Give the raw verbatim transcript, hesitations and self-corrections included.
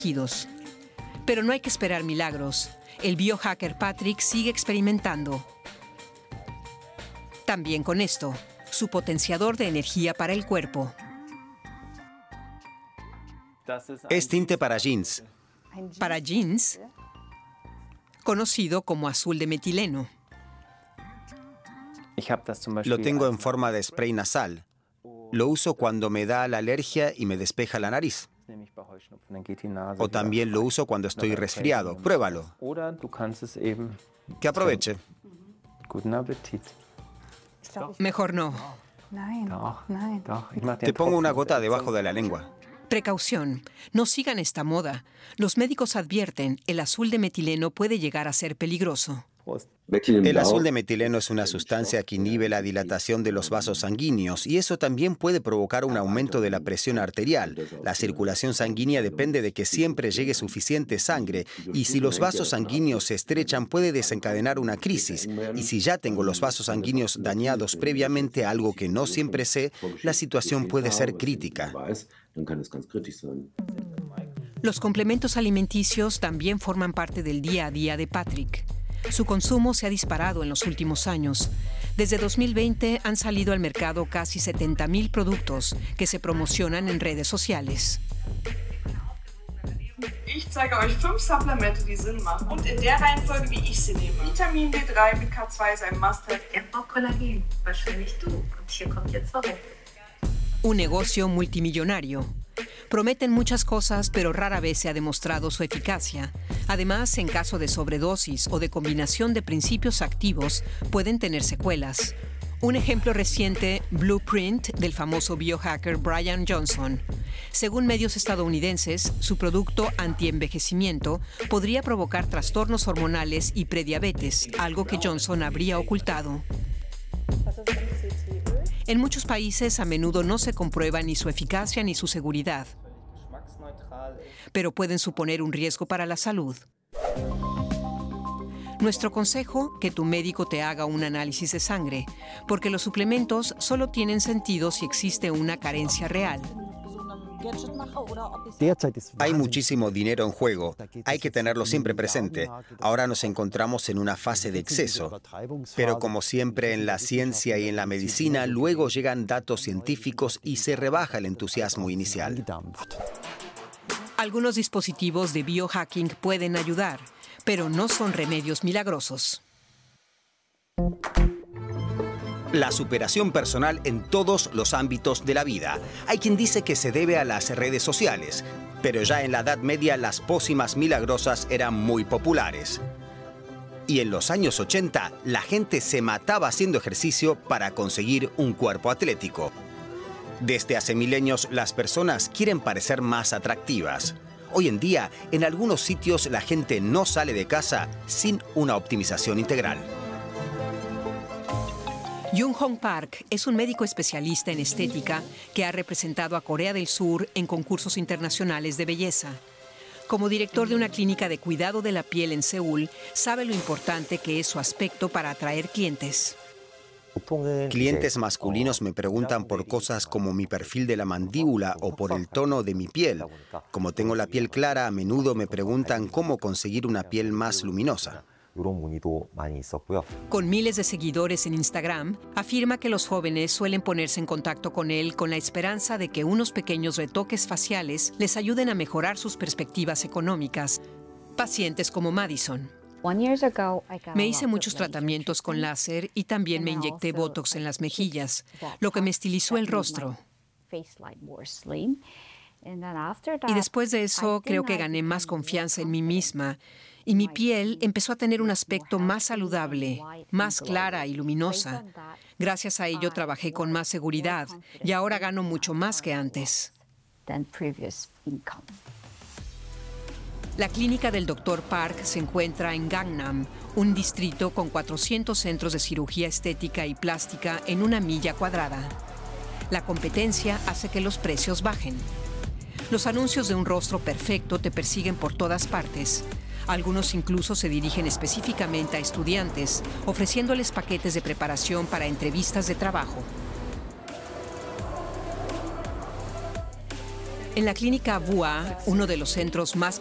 tejidos. Pero no hay que esperar milagros. El biohacker Patrick sigue experimentando. También con esto, su potenciador de energía para el cuerpo. Es tinte para jeans. Para jeans, conocido como azul de metileno. Lo tengo en forma de spray nasal. Lo uso cuando me da la alergia y me despeja la nariz. O también lo uso cuando estoy resfriado. Pruébalo. Que aproveche. Mejor no. Te pongo una gota debajo de la lengua. Precaución, no sigan esta moda. Los médicos advierten, el azul de metileno puede llegar a ser peligroso. El azul de metileno es una sustancia que inhibe la dilatación de los vasos sanguíneos y eso también puede provocar un aumento de la presión arterial. La circulación sanguínea depende de que siempre llegue suficiente sangre y si los vasos sanguíneos se estrechan puede desencadenar una crisis. Y si ya tengo los vasos sanguíneos dañados previamente, algo que no siempre sé, la situación puede ser crítica. Los complementos alimenticios también forman parte del día a día de Patrick. Su consumo se ha disparado en los últimos años. Desde dos mil veinte han salido al mercado casi setenta mil productos que se promocionan en redes sociales. Ich zeige euch fünf Supplemente, die Sinn machen. Und in der Reihenfolge, wie ich sie nehme. Vitamin D drei mit K zwei ist ein Must-have. Er braucht Kollagen. Wahrscheinlich du. Und hier kommt jetzt warum. Un negocio multimillonario. Prometen muchas cosas, pero rara vez se ha demostrado su eficacia. Además, en caso de sobredosis o de combinación de principios activos, pueden tener secuelas. Un ejemplo reciente, Blueprint, del famoso biohacker Brian Johnson. Según medios estadounidenses, su producto antienvejecimiento podría provocar trastornos hormonales y prediabetes, algo que Johnson habría ocultado. En muchos países a menudo no se comprueba ni su eficacia ni su seguridad, pero pueden suponer un riesgo para la salud. Nuestro consejo, que tu médico te haga un análisis de sangre, porque los suplementos solo tienen sentido si existe una carencia real. Hay muchísimo dinero en juego. Hay que tenerlo siempre presente. Ahora nos encontramos en una fase de exceso. Pero como siempre en la ciencia y en la medicina, luego llegan datos científicos y se rebaja el entusiasmo inicial. Algunos dispositivos de biohacking pueden ayudar, pero no son remedios milagrosos. La superación personal en todos los ámbitos de la vida. Hay quien dice que se debe a las redes sociales, pero ya en la Edad Media las pócimas milagrosas eran muy populares. Y en los años ochenta, la gente se mataba haciendo ejercicio para conseguir un cuerpo atlético. Desde hace milenios, las personas quieren parecer más atractivas. Hoy en día, en algunos sitios la gente no sale de casa sin una optimización integral. Jung Hong Park es un médico especialista en estética que ha representado a Corea del Sur en concursos internacionales de belleza. Como director de una clínica de cuidado de la piel en Seúl, sabe lo importante que es su aspecto para atraer clientes. Clientes masculinos me preguntan por cosas como mi perfil de la mandíbula o por el tono de mi piel. Como tengo la piel clara, a menudo me preguntan cómo conseguir una piel más luminosa. Con miles de seguidores en Instagram, afirma que los jóvenes suelen ponerse en contacto con él con la esperanza de que unos pequeños retoques faciales les ayuden a mejorar sus perspectivas económicas. Pacientes como Madison. Me hice muchos tratamientos con láser y también me inyecté Botox en las mejillas, lo que me estilizó el rostro. Y después de eso, creo que gané más confianza en mí misma y mi piel empezó a tener un aspecto más saludable, más clara y luminosa. Gracias a ello trabajé con más seguridad y ahora gano mucho más que antes. La clínica del doctor Park se encuentra en Gangnam, un distrito con cuatrocientos centros de cirugía estética y plástica en una milla cuadrada. La competencia hace que los precios bajen. Los anuncios de un rostro perfecto te persiguen por todas partes. Algunos incluso se dirigen específicamente a estudiantes, ofreciéndoles paquetes de preparación para entrevistas de trabajo. En la clínica Bua, uno de los centros más